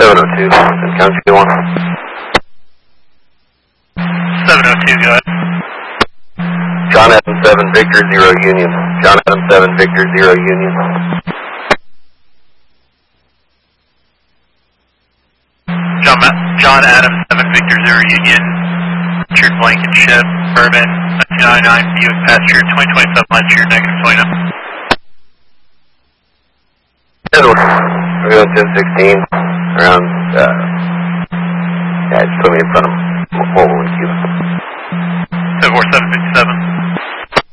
702, County 1. 702, go ahead. John Adam 7, Victor 0 Union. John Adam 7, Victor 0 Union. John Adam 7, Victor 0 Union. Richard Blankenship, Bourbon, 1999, Buick Passenger, 2027, lights here, negative 29. We're going 1016, around, yeah, just put me in front of Mobile and Cuba. 74757.